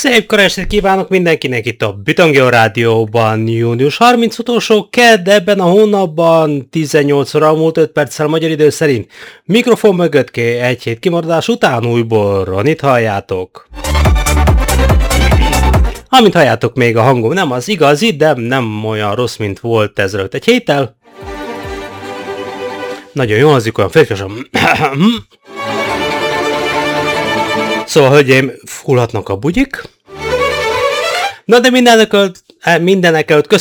Szép karestét kívánok mindenkinek itt a Bitangeo Rádióban, június 30 utolsó kedd ebben a hónapban, 18 óra múlt 5 perccel magyar idő szerint. Mikrofon mögött egy hét kimaradás után újból Ronit halljátok. Amint halljátok, még a hangom nem az igazi, de nem olyan rossz, mint volt ezelőtt egy héttel. Nagyon jó hangzik, olyan férfiasan. Szóval, hölgyeim, fullhatnak a bugyik. Na de mindenek előtt